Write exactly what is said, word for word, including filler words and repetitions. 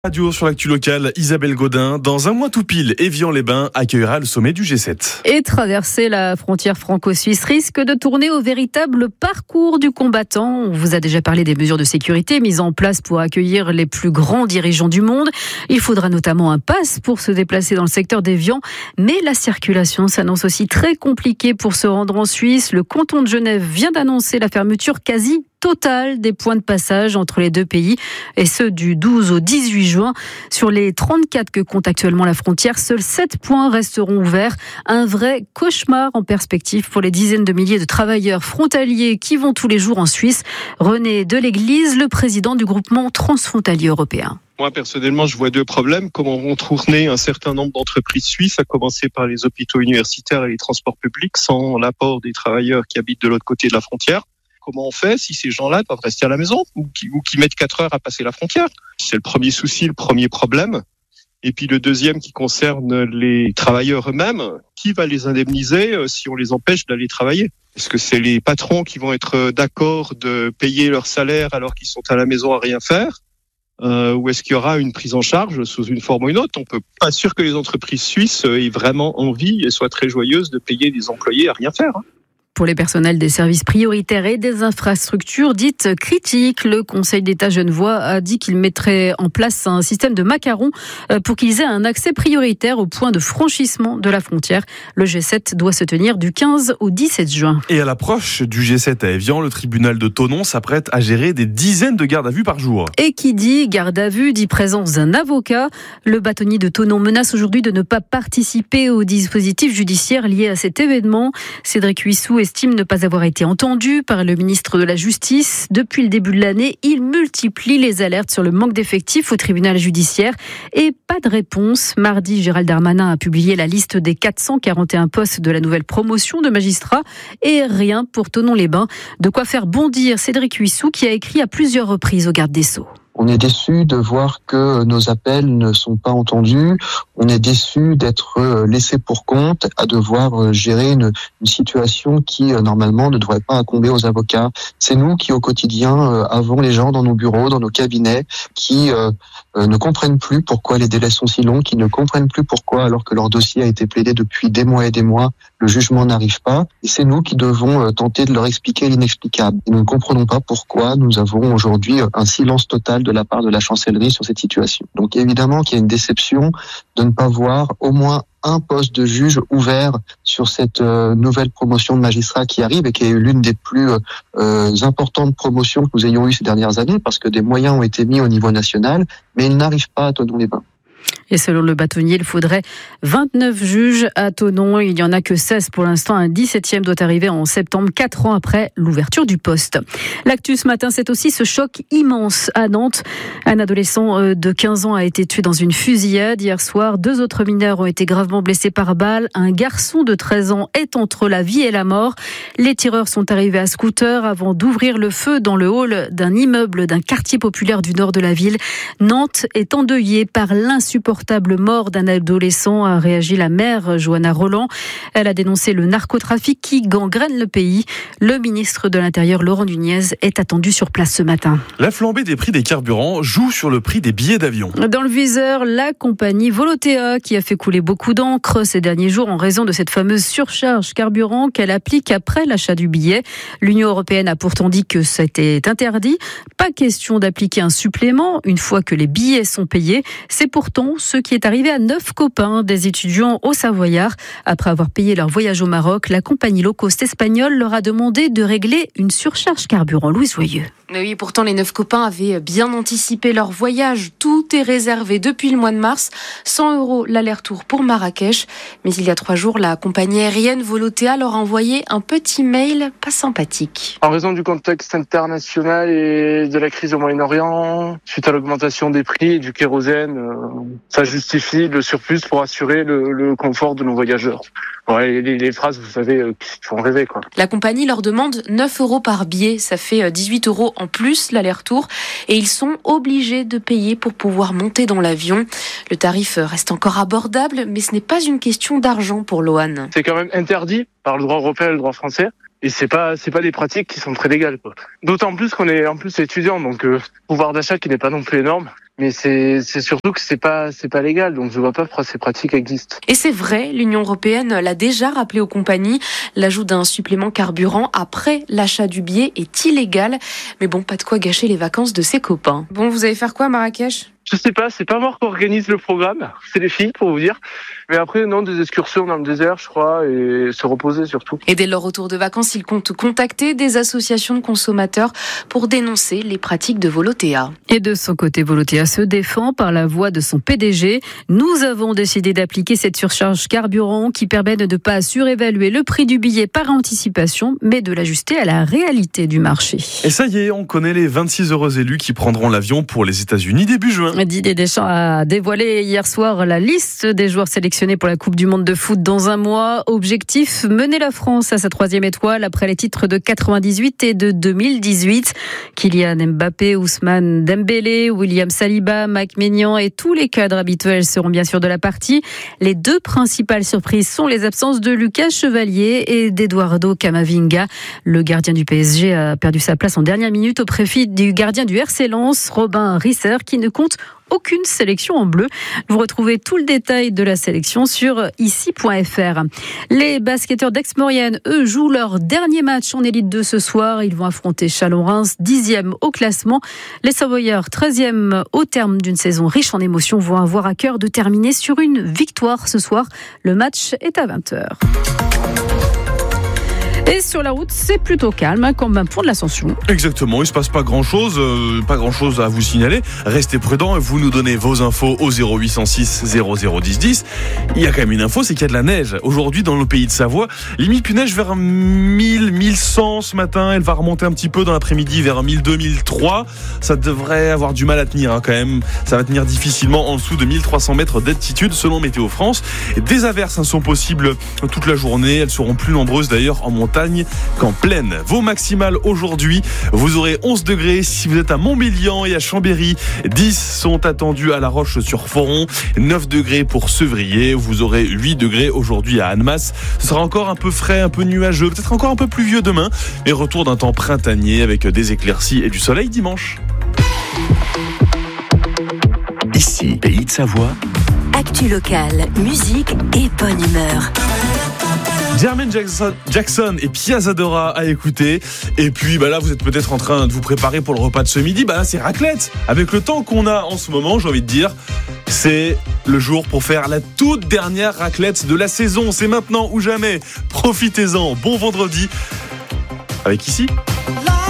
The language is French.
Radio sur l'actu locale, Isabelle Godin. Dans un mois tout pile, Évian-les-Bains accueillera le sommet du G sept. Et traverser la frontière franco-suisse risque de tourner au véritable parcours du combattant. On vous a déjà parlé des mesures de sécurité mises en place pour accueillir les plus grands dirigeants du monde. Il faudra notamment un pass pour se déplacer dans le secteur d'Évian. Mais la circulation s'annonce aussi très compliquée pour se rendre en Suisse. Le canton de Genève vient d'annoncer la fermeture quasi total des points de passage entre les deux pays, et ce du douze au dix-huit juin. Sur les trente-quatre que compte actuellement la frontière, seuls sept points resteront ouverts. Un vrai cauchemar en perspective pour les dizaines de milliers de travailleurs frontaliers qui vont tous les jours en Suisse. René Deléglise, le président du groupement transfrontalier européen. Moi, personnellement, je vois deux problèmes. Comment vont tourner un certain nombre d'entreprises suisses, à commencer par les hôpitaux universitaires et les transports publics, sans l'apport des travailleurs qui habitent de l'autre côté de la frontière? Comment on fait si ces gens-là doivent rester à la maison ou qui, ou qui mettent quatre heures à passer la frontière? C'est le premier souci, le premier problème. Et puis le deuxième qui concerne les travailleurs eux-mêmes. Qui va les indemniser si on les empêche d'aller travailler? Est-ce que c'est les patrons qui vont être d'accord de payer leur salaire alors qu'ils sont à la maison à rien faire? Euh, ou est-ce qu'il y aura une prise en charge sous une forme ou une autre? On peut pas être sûr que les entreprises suisses aient vraiment envie et soient très joyeuses de payer des employés à rien faire. Hein. Pour les personnels des services prioritaires et des infrastructures dites critiques, le Conseil d'État genevois a dit qu'il mettrait en place un système de macarons pour qu'ils aient un accès prioritaire au point de franchissement de la frontière. Le G sept doit se tenir du quinze au dix-sept juin. Et à l'approche du G sept à Évian, le tribunal de Thonon s'apprête à gérer des dizaines de gardes à vue par jour. Et qui dit garde à vue dit présence d'un avocat. Le bâtonnier de Thonon menace aujourd'hui de ne pas participer au dispositif judiciaire lié à cet événement. Cédric Huissou estime ne pas avoir été entendu par le ministre de la Justice. Depuis le début de l'année, il multiplie les alertes sur le manque d'effectifs au tribunal judiciaire et pas de réponse. Mardi, Gérald Darmanin a publié la liste des quatre cent quarante et un postes de la nouvelle promotion de magistrats et rien pour Thonon-les-Bains. De quoi faire bondir Cédric Huissou qui a écrit à plusieurs reprises au garde des Sceaux. On est déçu de voir que nos appels ne sont pas entendus. On est déçu d'être laissé pour compte, à devoir gérer une, une situation qui, normalement, ne devrait pas incomber aux avocats. C'est nous qui, au quotidien, avons les gens dans nos bureaux, dans nos cabinets, qui euh, ne comprennent plus pourquoi les délais sont si longs, qui ne comprennent plus pourquoi, alors que leur dossier a été plaidé depuis des mois et des mois, le jugement n'arrive pas. Et c'est nous qui devons tenter de leur expliquer l'inexplicable. Et nous ne comprenons pas pourquoi nous avons aujourd'hui un silence total de la part de la chancellerie sur cette situation. Donc évidemment qu'il y a une déception de ne pas voir au moins un poste de juge ouvert sur cette euh, nouvelle promotion de magistrat qui arrive et qui est l'une des plus euh, importantes promotions que nous ayons eues ces dernières années parce que des moyens ont été mis au niveau national, mais ils n'arrivent pas à Thonon-les-Bains. Et selon le bâtonnier, il faudrait vingt-neuf juges à Thonon. Il n'y en a que seize pour l'instant. Un dix-septième doit arriver en septembre, quatre ans après l'ouverture du poste. L'actu ce matin, c'est aussi ce choc immense à Nantes. Un adolescent de quinze ans a été tué dans une fusillade hier soir. Deux autres mineurs ont été gravement blessés par balle. Un garçon de treize ans est entre la vie et la mort. Les tireurs sont arrivés à scooter avant d'ouvrir le feu dans le hall d'un immeuble d'un quartier populaire du nord de la ville. Nantes est endeuillée par l'insupportable mort d'un adolescent, a réagi la maire Johanna Roland. Elle a dénoncé le narcotrafic qui gangrène le pays. Le ministre de l'Intérieur, Laurent Nunez, est attendu sur place ce matin. La flambée des prix des carburants joue sur le prix des billets d'avion. Dans le viseur, la compagnie Volotea qui a fait couler beaucoup d'encre ces derniers jours en raison de cette fameuse surcharge carburant qu'elle applique après l'achat du billet. L'Union européenne a pourtant dit que c'était interdit. Pas question d'appliquer un supplément une fois que les billets sont payés. C'est pourtant ce qui est arrivé à neuf copains des étudiants au Savoyard. Après avoir payé leur voyage au Maroc, la compagnie low cost espagnole leur a demandé de régler une surcharge carburant. Louise Joyeux. Mais oui, pourtant les neuf copains avaient bien anticipé leur voyage. Tout est réservé depuis le mois de mars. cent euros l'aller-retour pour Marrakech. Mais il y a trois jours, la compagnie aérienne Volotea leur a envoyé un petit mail pas sympathique. En raison du contexte international et de la crise au Moyen-Orient, suite à l'augmentation des prix et du kérosène, euh, ça justifie le surplus pour assurer le, le confort de nos voyageurs. Ouais, les, les phrases, vous savez, euh, qui font rêver, quoi. La compagnie leur demande neuf euros par billet. Ça fait dix-huit euros en plus l'aller-retour. Et ils sont obligés de payer pour pouvoir monter dans l'avion. Le tarif reste encore abordable, mais ce n'est pas une question d'argent pour Lohan. C'est quand même interdit par le droit européen et le droit français. Et c'est pas c'est pas des pratiques qui sont très légales, quoi. D'autant plus qu'on est en plus étudiant, donc euh, pouvoir d'achat qui n'est pas non plus énorme. Mais c'est c'est surtout que c'est pas c'est pas légal, donc je vois pas pourquoi ces pratiques existent. Et c'est vrai, l'Union européenne l'a déjà rappelé aux compagnies. L'ajout d'un supplément carburant après l'achat du billet est illégal. Mais bon, pas de quoi gâcher les vacances de ses copains. Bon, vous allez faire quoi à Marrakech ? Je sais pas, c'est pas moi qui organise le programme, c'est les filles pour vous dire. Mais après, non, des excursions dans le désert, je crois, et se reposer surtout. Et dès leur retour de vacances, ils comptent contacter des associations de consommateurs pour dénoncer les pratiques de Volotea. Et de son côté, Volotea se défend par la voix de son P D G. Nous avons décidé d'appliquer cette surcharge carburant qui permet de ne pas surévaluer le prix du billet par anticipation, mais de l'ajuster à la réalité du marché. Et ça y est, on connaît les vingt-six heureux élus qui prendront l'avion pour les États-Unis début juin. Didier Deschamps a dévoilé hier soir la liste des joueurs sélectionnés pour la Coupe du Monde de foot dans un mois. Objectif, mener la France à sa troisième étoile après les titres de quatre-vingt-dix-huit et de deux mille dix-huit. Kylian Mbappé, Ousmane Dembélé, William Saliba, Mike Maignan et tous les cadres habituels seront bien sûr de la partie. Les deux principales surprises sont les absences de Lucas Chevalier et d'Eduardo Camavinga. Le gardien du P S G a perdu sa place en dernière minute au profit du gardien du R C Lens, Robin Risser, qui ne compte aucune sélection en bleu. Vous retrouvez tout le détail de la sélection sur ici point f r. Les basketteurs d'Aix-Maurienne, eux, jouent leur dernier match en Élite deux ce soir. Ils vont affronter Chalon-Reims, dixième au classement. Les Savoyards, treizième au terme d'une saison riche en émotions, vont avoir à cœur de terminer sur une victoire ce soir. Le match est à vingt heures. Et sur la route, c'est plutôt calme, hein, comme un pont de l'Ascension. Exactement, il ne se passe pas grand-chose, euh, pas grand-chose à vous signaler. Restez prudents et vous nous donnez vos infos au zéro huit cent six zéro zéro dix dix. Il y a quand même une info, c'est qu'il y a de la neige. Aujourd'hui, dans le pays de Savoie, limite une neige vers mille, mille cent ce matin. Elle va remonter un petit peu dans l'après-midi vers mille deux, mille trois. Ça devrait avoir du mal à tenir, hein, quand même. Ça va tenir difficilement en dessous de mille trois cents mètres d'altitude selon Météo France. Des averses hein, sont possibles toute la journée. Elles seront plus nombreuses d'ailleurs en montagne qu'en plaine. Vos maximales aujourd'hui, vous aurez onze degrés si vous êtes à Montbéliand et à Chambéry. dix sont attendus à La Roche-sur-Foron. neuf degrés pour Sevrier. Vous aurez huit degrés aujourd'hui à Annemasse. Ce sera encore un peu frais, un peu nuageux, peut-être encore un peu pluvieux demain. Mais retour d'un temps printanier avec des éclaircies et du soleil dimanche. Ici, Pays de Savoie. Actu locale, musique et bonne humeur. Jermaine Jackson, Jackson et Piazza Dora à écouter. Et puis bah là vous êtes peut-être en train de vous préparer pour le repas de ce midi. Bah là c'est raclette. Avec le temps qu'on a en ce moment, j'ai envie de dire, c'est le jour pour faire la toute dernière raclette de la saison. C'est maintenant ou jamais. Profitez-en. Bon vendredi. Avec ici.